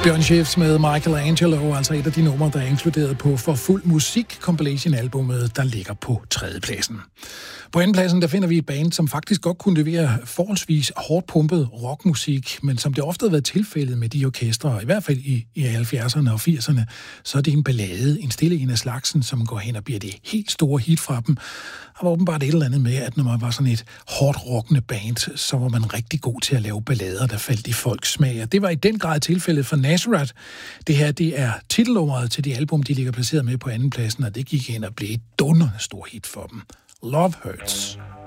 Bjørn Skifs med Michelangelo, altså et af de numre, der er inkluderet på For Fuld Musik compilation-albummet, der ligger på 3. pladsen. På 2. pladsen, der finder vi et band, som faktisk godt kunne levere forholdsvis hårdt pumpet rockmusik, men som det ofte har været tilfældet med de orkestre, i hvert fald i 70'erne og 80'erne, så er det en ballade, en stille en af slagsen, som går hen og bliver det helt store hit fra dem. Der var åbenbart et eller andet med, at når man var sådan et hårdt rockende band, så var man rigtig god til at lave ballader, der faldt i folks smag. Og det var i den grad tilfældet for Nazareth. Det her, det er titelnummeret til det album, de ligger placeret med på 2. pladsen, og det gik hen og blev et dundrende stor hit for dem. Love Hurts.